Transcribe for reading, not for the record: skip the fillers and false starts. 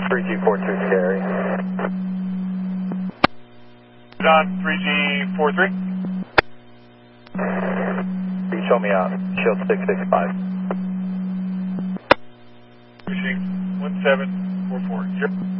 3G43 scary. On 3G43. You show me out. Shield 665. Pushing 1744.